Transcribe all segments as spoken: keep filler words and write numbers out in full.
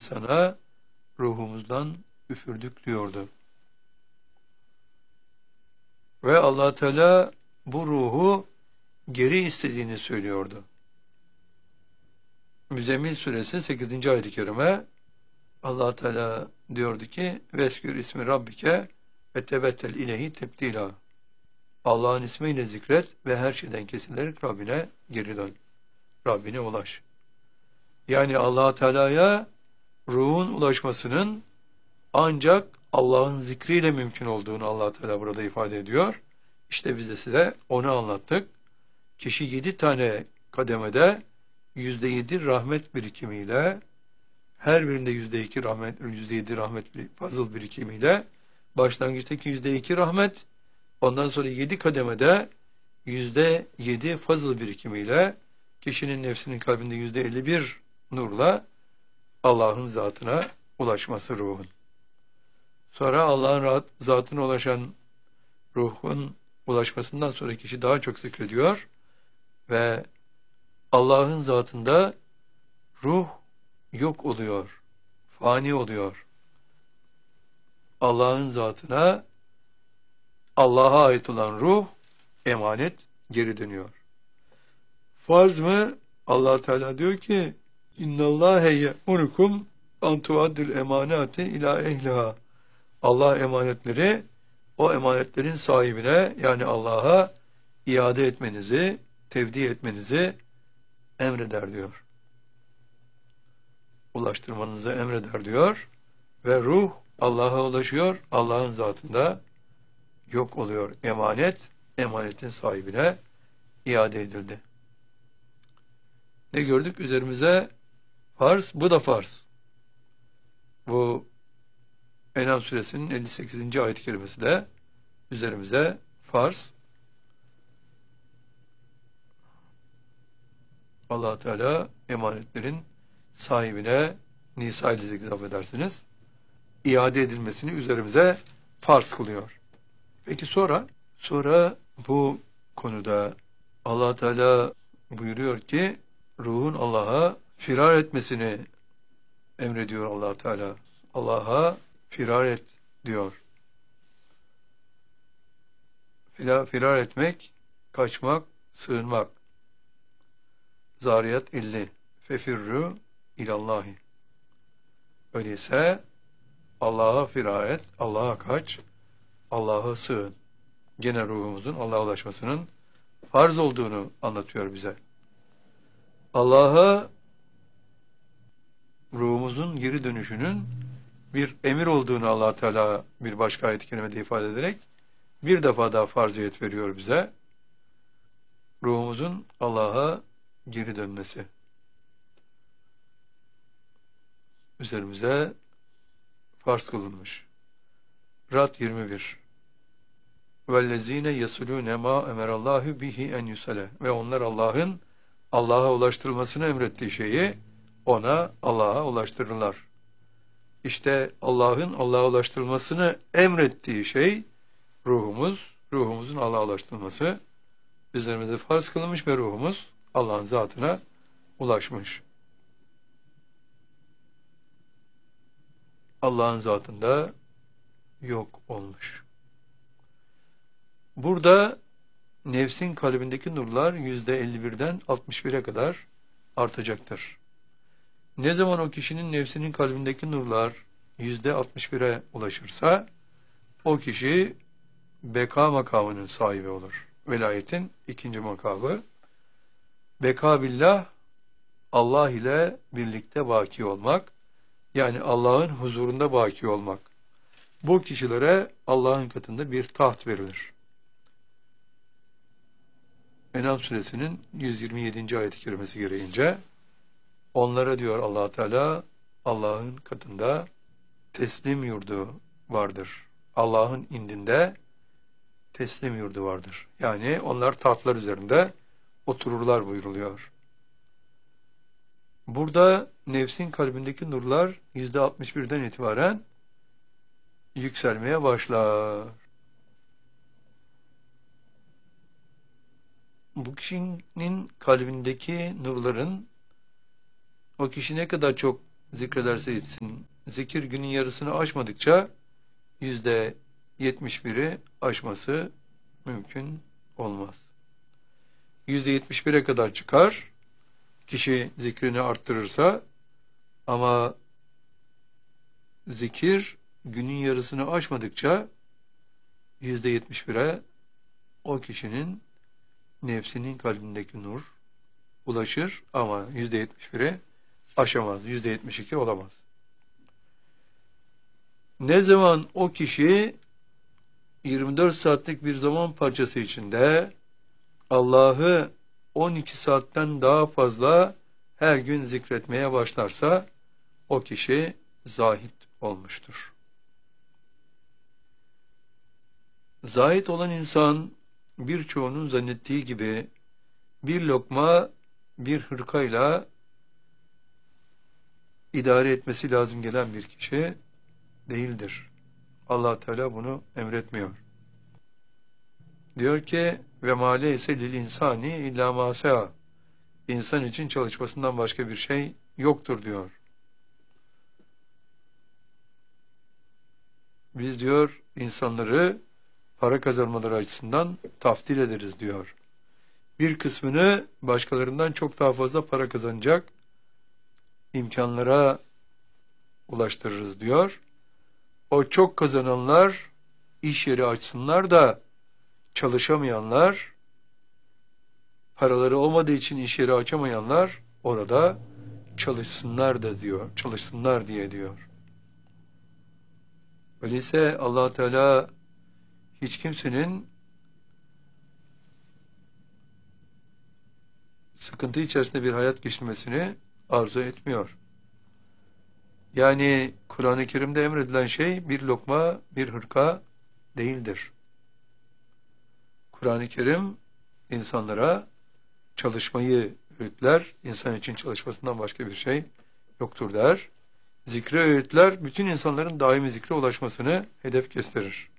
sana ruhumuzdan üfürdük diyordu. Ve Allah Teala bu ruhu geri istediğini söylüyordu. Müzzemmil suresi sekizinci ayet-i kerime Allah Teala diyordu ki veskür ismi rabbike ve tebettel ilehi tebdila. Allah'ın ismiyle zikret ve her şeyden kesilerek Rabbine geri dön. Rabbine ulaş. Yani Allah Teala'ya ruhun ulaşmasının ancak Allah'ın zikriyle mümkün olduğunu Allah Teala burada ifade ediyor. İşte biz de size onu anlattık. Kişi yedi tane kademede yüzde yedi rahmet birikimiyle, her birinde yüzde iki rahmet, yüzde yedi rahmet fazıl birikimiyle, başlangıçtaki yüzde iki rahmet, ondan sonra yedi kademede yüzde yedi fazıl birikimiyle, kişinin nefsinin kalbinde yüzde elli bir nurla Allah'ın zatına ulaşması ruhun. Sonra Allah'ın zatına ulaşan ruhun ulaşmasından sonra kişi daha çok zikrediyor ve Allah'ın zatında ruh yok oluyor, fani oluyor. Allah'ın zatına, Allah'a ait olan ruh, emanet geri dönüyor. Farz mı? Allah Teala diyor ki İnnallâhe ye'murukum an tuaddil emanati ila ehliha. Allah emanetleri o emanetlerin sahibine yani Allah'a iade etmenizi, tevdi etmenizi emreder diyor. Ulaştırmanızı emreder diyor ve ruh Allah'a ulaşıyor, Allah'ın zatında yok oluyor. Emanet, emanetin sahibine iade edildi. Ne gördük? Üzerimize farz, bu da farz. Bu En'am suresinin elli sekizinci ayet-i kerimesi de üzerimize farz. Allah Teala emanetlerin sahibine Nisa ile zikret edersiniz, iade edilmesini üzerimize farz kılıyor. Peki sonra sonra bu konuda Allah Teala buyuruyor ki ruhun Allah'a firar etmesini emrediyor Allah Teala. Allah'a firar et diyor. Firar, firar etmek, kaçmak, sığınmak. Zariyat elli. Fefirru ilallahi. Öyleyse Allah'a firar et, Allah'a kaç, Allah'a sığın. Gene ruhumuzun Allah'a ulaşmasının farz olduğunu anlatıyor bize. Allah'a ruhumuzun geri dönüşünün bir emir olduğunu Allah Teala bir başka ayet-i kerimede ifade ederek bir defa daha farziyet veriyor bize. Ruhumuzun Allah'a geri dönmesi. Üzerimize farz kılınmış. Rad yirmi bir. Vellezine yesulune ma emerallahu bihi en yusale. Ve onlar Allah'ın Allah'a ulaştırılmasını emrettiği şeyi ona Allah'a ulaştırırlar. İşte Allah'ın Allah'a ulaştırılmasını emrettiği şey ruhumuz, ruhumuzun Allah'a ulaştırılması üzerimize farz kılınmış ve ruhumuz Allah'ın zatına ulaşmış. Allah'ın zatında yok olmuş. Burada nefsin kalbindeki nurlar yüzde elli birden altmış bire kadar artacaktır. Ne zaman o kişinin nefsinin kalbindeki nurlar yüzde altmış bire ulaşırsa o kişi beka makamının sahibi olur. Velayetin ikinci makamı. Beka billah, Allah ile birlikte baki olmak, yani Allah'ın huzurunda baki olmak. Bu kişilere Allah'ın katında bir taht verilir. En'am suresinin yüz yirmi yedinci ayet-i kerimesi gereğince onlara diyor Allah Teala Allah'ın katında teslim yurdu vardır. Allah'ın indinde teslim yurdu vardır. Yani onlar tahtlar üzerinde otururlar buyuruluyor. Burada nefsin kalbindeki nurlar yüzde altmış birden itibaren yükselmeye başlar. Bu kişinin kalbindeki nurların o kişi ne kadar çok zikrederse etsin, zikir günün yarısını aşmadıkça yüzde yetmiş biri aşması mümkün olmaz. Yüzde yetmiş bire kadar çıkar, kişi zikrini arttırırsa, ama zikir günün yarısını aşmadıkça yüzde yetmiş bire o kişinin nefsinin kalbindeki nur ulaşır ama yüzde yetmiş bire aşamaz. Yüzde yetmiş iki olamaz. Ne zaman o kişi yirmi dört saatlik bir zaman parçası içinde Allah'ı on iki saatten daha fazla her gün zikretmeye başlarsa o kişi zahid olmuştur. Zahid olan insan birçoğunun zannettiği gibi bir lokma bir hırkayla idare etmesi lazım gelen bir kişi değildir. Allah Teala bunu emretmiyor. Diyor ki ve ma leyse lil insani illa ma sa'a. İnsan için çalışmasından başka bir şey yoktur diyor. Biz diyor insanları para kazanmaları açısından taftil ederiz diyor. Bir kısmını başkalarından çok daha fazla para kazanacak imkanlara ulaştırırız diyor. O çok kazananlar iş yeri açsınlar da çalışamayanlar, paraları olmadığı için iş yeri açamayanlar orada çalışsınlar da diyor, çalışsınlar diye diyor. Öyleyse Allah Teala hiç kimsenin sıkıntı içerisinde bir hayat geçirmesini arzu etmiyor. Yani Kur'an-ı Kerim'de emredilen şey bir lokma, bir hırka değildir. Kur'an-ı Kerim insanlara çalışmayı öğütler, insan için çalışmasından başka bir şey yoktur der. Zikre öğütler, bütün insanların daimi zikre ulaşmasını hedef gösterir.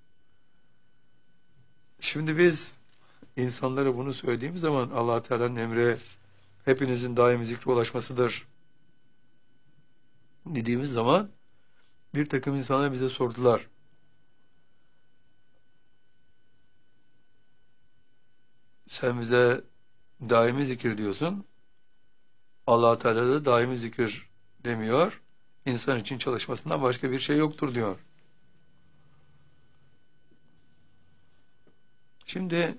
Şimdi biz insanlara bunu söylediğimiz zaman Allah Teala'nın emri hepinizin daimi zikre ulaşmasıdır dediğimiz zaman bir takım insanlar bize sordular. Sen bize daimi zikir diyorsun. Allah Teala da daimi zikir demiyor. İnsan için çalışmasından başka bir şey yoktur diyor. Şimdi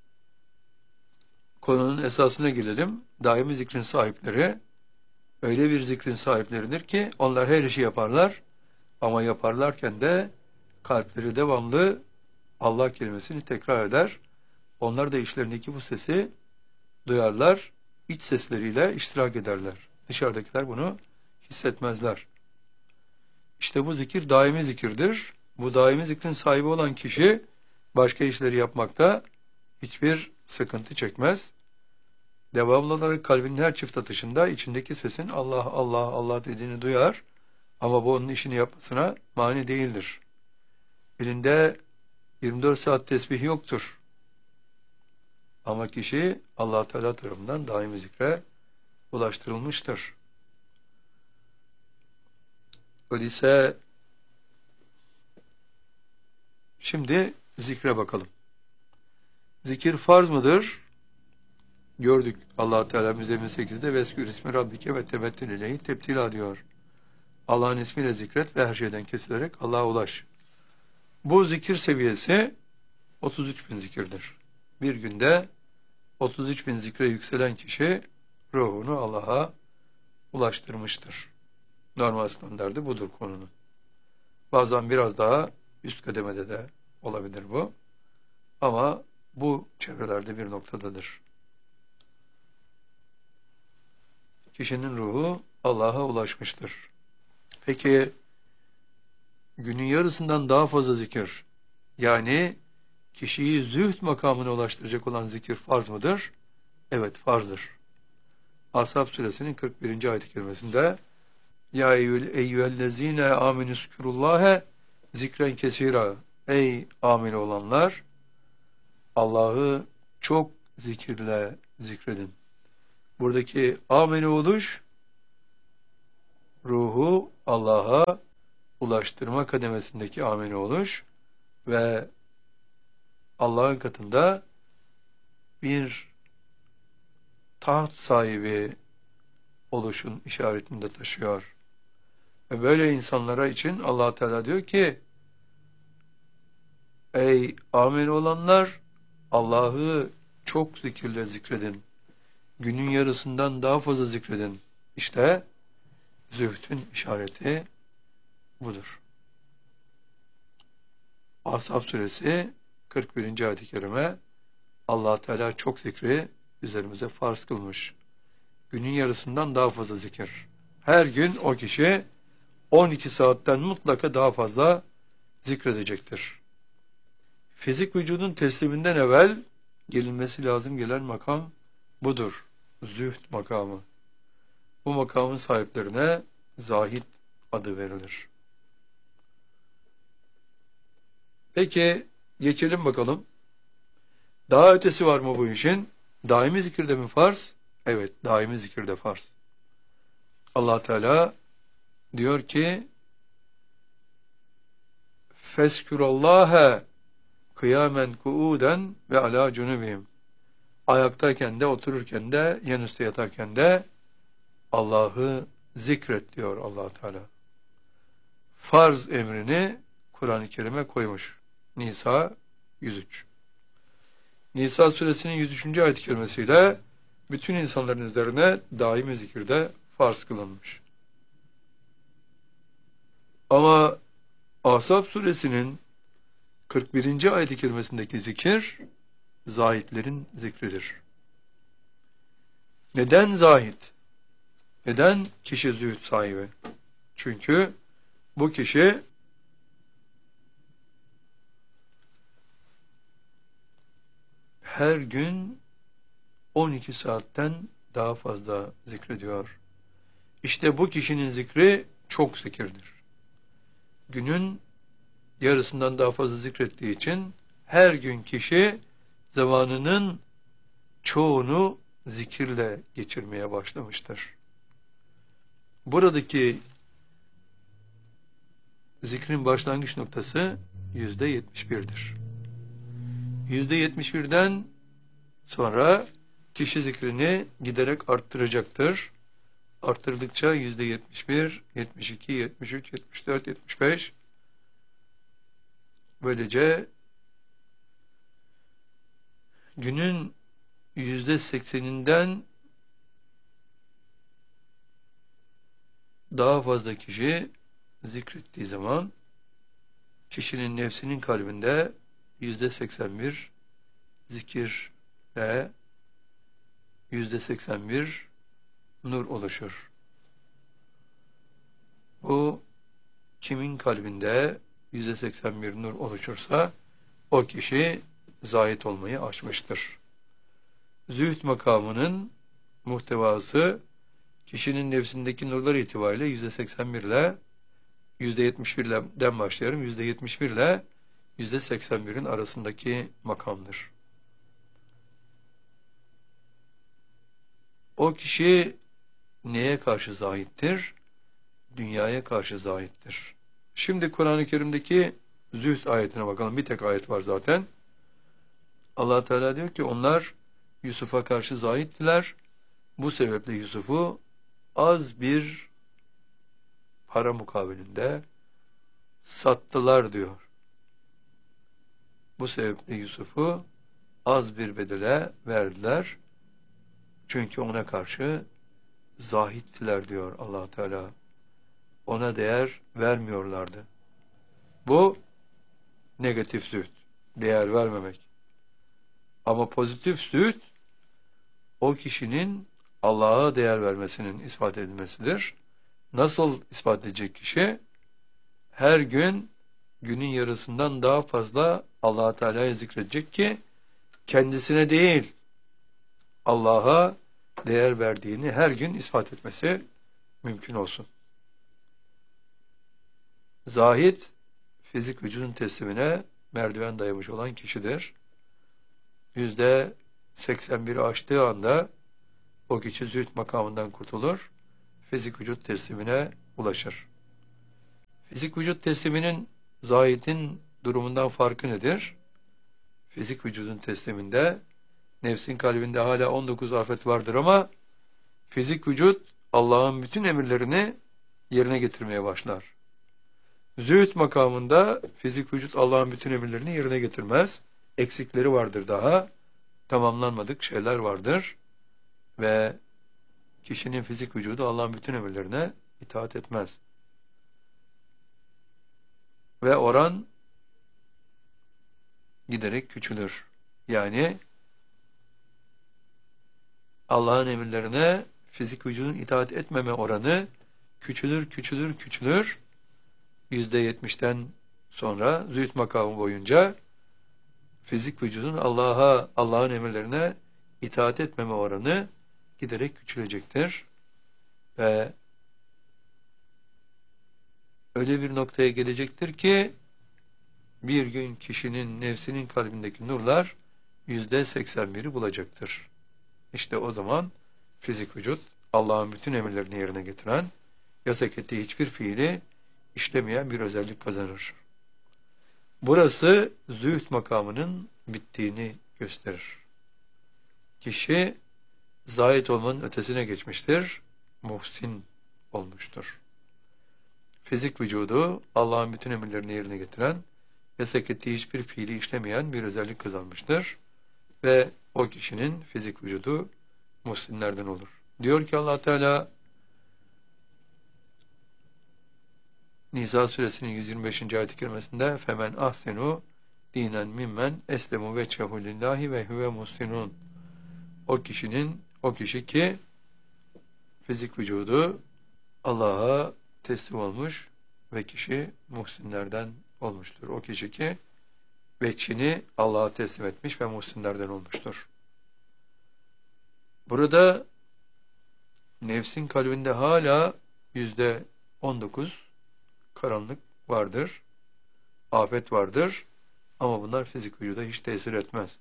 konunun esasına gelelim. Daimi zikrin sahipleri öyle bir zikrin sahipleridir ki onlar her işi yaparlar ama yaparlarken de kalpleri devamlı Allah kelimesini tekrar eder. Onlar da işlerindeki bu sesi duyarlar, iç sesleriyle iştirak ederler. Dışarıdakiler bunu hissetmezler. İşte bu zikir daimi zikirdir. Bu daimi zikrin sahibi olan kişi başka işleri yapmakta hiçbir sıkıntı çekmez. Devamlı olarak kalbinin her çift atışında içindeki sesin Allah Allah Allah dediğini duyar ama bu onun işini yapmasına mani değildir. Elinde yirmi dört saat tesbih yoktur. Ama kişi Allah Teala tarafından daimi zikre ulaştırılmıştır. Öyleyse şimdi zikre bakalım. Zikir farz mıdır? Gördük. Allah Teala Müzzemmil sekizde veskür ismi Rabbike ve tebettel ileyhi tebtila diyor. Allah'ın ismiyle zikret ve her şeyden kesilerek Allah'a ulaş. Bu zikir seviyesi otuz üç bin zikirdir. Bir günde otuz üç bin zikre yükselen kişi ruhunu Allah'a ulaştırmıştır. Normal standardı budur konunun. Bazen biraz daha üst kademede de olabilir bu. Ama bu çevrelerde bir noktadadır. Kişinin ruhu Allah'a ulaşmıştır. Peki günün yarısından daha fazla zikir, yani kişiyi zühd makamına ulaştıracak olan zikir farz mıdır? Evet, farzdır. Ashab suresinin kırk birinci ayet-i kerimesinde Ya eyyühellezine aminüskürullâhe zikren kesira. Ey amin olanlar, Allah'ı çok zikirle zikredin. Buradaki amine oluş ruhu Allah'a ulaştırma kademesindeki ameli oluş ve Allah'ın katında bir taht sahibi oluşun işaretini de taşıyor. Ve böyle insanlara için Allah Teala diyor ki, ey amel olanlar, Allah'ı çok zikirle zikredin. Günün yarısından daha fazla zikredin. İşte zühdün işareti budur. Ahzab suresi kırk birinci ayet-i kerime, Allah Teala çok zikri üzerimize farz kılmış. Günün yarısından daha fazla zikir. Her gün o kişi on iki saatten mutlaka daha fazla zikredecektir. Fizik vücudun tesliminden evvel gelinmesi lazım gelen makam budur. Zühd makamı. Bu makamın sahiplerine zahid adı verilir. Peki geçelim bakalım. Daha ötesi var mı bu işin? Daimi zikirde mi farz? Evet, daimi zikirde farz. Allah Teala diyor ki, Feskürallâhe kıyamen kuuden ve alâ cunubihim. Ayaktayken de, otururken de, yanüstü yatarken de Allah'ı zikret diyor Allah Teala. Farz emrini Kur'an-ı Kerim'e koymuş. Nisa yüz üç. Nisa suresinin yüz üçüncü ayet-i kerimesiyle bütün insanların üzerine daimi zikirde farz kılınmış. Ama Ahzab suresinin kırk birinci ayet-i kerimesindeki zikir zahitlerin zikridir. Neden zahid? Neden kişi zühd sahibi? Çünkü bu kişi her gün on iki saatten daha fazla zikrediyor. İşte bu kişinin zikri çok zikirdir. Günün yarısından daha fazla zikrettiği için her gün kişi zamanının çoğunu zikirle geçirmeye başlamıştır. Buradaki zikrin başlangıç noktası yüzde yetmiş bir'dir. Yüzde yetmiş bir'den sonra kişi zikrini giderek arttıracaktır. Arttırdıkça yüzde yetmiş bir, yetmiş iki, yetmiş üç, yetmiş dört, yetmiş beş böylece günün yüzde sekseninden daha fazla kişi zikrettiği zaman kişinin nefsinin kalbinde yüzde seksen bir zikirle yüzde seksen bir nur oluşur. Bu kimin kalbinde yüzde seksen bir nur oluşursa o kişi zahid olmayı aşmıştır. Zühd makamının muhtevası kişinin nefsindeki nurlar itibariyle yüzde seksen bir ile yüzde yetmiş bir'den başlayalım. yüzde yetmiş bir ile yüzde seksen bir'in arasındaki makamdır. O kişi neye karşı zahittir? Dünyaya karşı zahittir. Şimdi Kur'an-ı Kerim'deki zühd ayetine bakalım. Bir tek ayet var zaten. Allah Teala diyor ki onlar Yusuf'a karşı zahittiler. Bu sebeple Yusuf'u az bir para mukabilinde sattılar diyor. Bu sebeple Yusuf'u az bir bedele verdiler. Çünkü ona karşı zahittiler diyor Allah Teala. Ona değer vermiyorlardı. Bu negatif zühd, değer vermemek. Ama pozitif zühd o kişinin Allah'a değer vermesinin ispat edilmesidir. Nasıl ispat edecek kişi? Her gün günün yarısından daha fazla Allah Teala'yı zikredecek ki kendisine değil Allah'a değer verdiğini her gün ispat etmesi mümkün olsun. Zahid, fizik vücudun teslimine merdiven dayamış olan kişidir. Yüzde seksen bir'i aştığı anda o kişi zühd makamından kurtulur, fizik vücut teslimine ulaşır. Fizik vücut tesliminin zahidin durumundan farkı nedir? Fizik vücudun tesliminde nefsin kalbinde hala on dokuz afet vardır ama fizik vücut Allah'ın bütün emirlerini yerine getirmeye başlar. Zühd makamında fizik vücut Allah'ın bütün emirlerini yerine getirmez. Eksikleri vardır daha. Tamamlanmadık şeyler vardır. Ve kişinin fizik vücudu Allah'ın bütün emirlerine itaat etmez. Ve oran giderek küçülür. Yani Allah'ın emirlerine fizik vücudun itaat etmeme oranı küçülür, küçülür, küçülür. yüzde yetmişten sonra zühd makamı boyunca fizik vücudun Allah'a, Allah'ın emirlerine itaat etmeme oranı giderek küçülecektir. Ve öyle bir noktaya gelecektir ki bir gün kişinin nefsinin kalbindeki nurlar yüzde seksen biri bulacaktır. İşte o zaman fizik vücut Allah'ın bütün emirlerini yerine getiren, yasak ettiği hiçbir fiili işlemeyen bir özellik kazanır. Burası zühd makamının bittiğini gösterir. Kişi zahid olmanın ötesine geçmiştir, muhsin olmuştur. Fizik vücudu Allah'ın bütün emirlerini yerine getiren, yasak ettiği hiçbir fiili işlemeyen bir özellik kazanmıştır. Ve o kişinin fizik vücudu muhsinlerden olur. Diyor ki Allah Teala Nisa suresinin yüz yirmi beşinci ayet-i kerimesinde femen ahsenu dinen mimmen eslemu veçhehu lillahi ve huve muhsinun. O kişinin, o kişi ki fizik vücudu Allah'a teslim olmuş ve kişi muhsinlerden olmuştur. O kişi ki veçhini Allah'a teslim etmiş ve muhsinlerden olmuştur. Burada nefsin kalbinde hala yüzde on dokuz karanlık vardır, afet vardır ama bunlar fizik vücuda hiç tesir etmez.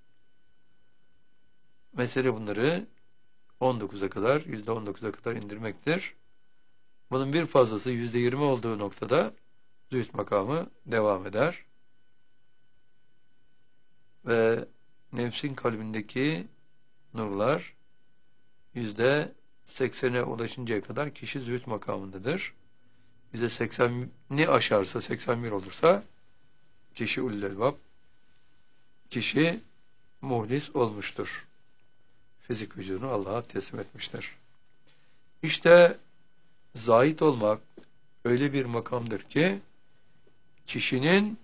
Mesele bunları on dokuza kadar, yüzde on dokuza kadar indirmektir. Bunun bir fazlası yüzde yirmi olduğu noktada zühd makamı devam eder. Ve nefsin kalbindeki nurlar yüzde seksene ulaşıncaya kadar kişi zühd makamındadır. yüzde sekseni aşarsa, seksen bir olursa kişi ulul elbab, kişi muhlis olmuştur. Fizik vücudunu Allah'a teslim etmiştir. İşte zahid olmak öyle bir makamdır ki kişinin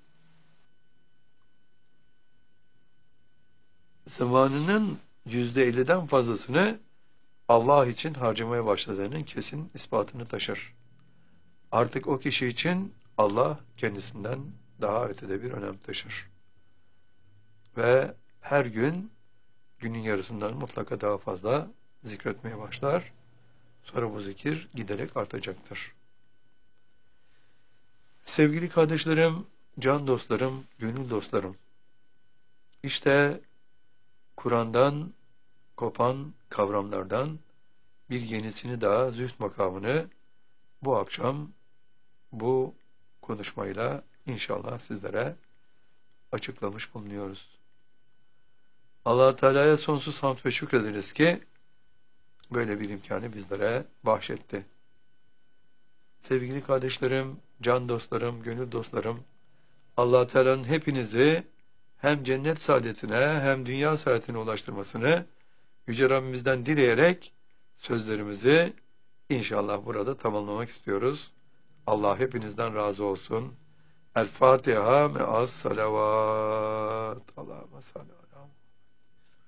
zamanının yüzde elliden fazlasını Allah için harcamaya başladığının kesin ispatını taşır. Artık o kişi için Allah kendisinden daha ötede bir önem taşır. Ve her gün günün yarısından mutlaka daha fazla zikretmeye başlar. Sonra bu zikir giderek artacaktır. Sevgili kardeşlerim, can dostlarım, gönül dostlarım, işte Kur'an'dan kopan kavramlardan bir yenisini daha, zühd makamını bu akşam bu konuşmayla inşallah sizlere açıklamış bulunuyoruz. Allah Teala'ya sonsuz hamd ve şükrederiz ki böyle bir imkanı bizlere bahşetti. Sevgili kardeşlerim, can dostlarım, gönül dostlarım, Allah Teala'nın hepinizi hem cennet saadetine hem dünya saadetine ulaştırmasını Yüce Rabbimizden dileyerek sözlerimizi inşallah burada tamamlamak istiyoruz. Allah hepinizden razı olsun. El Fatiha me'as salavat. Allahümme salli.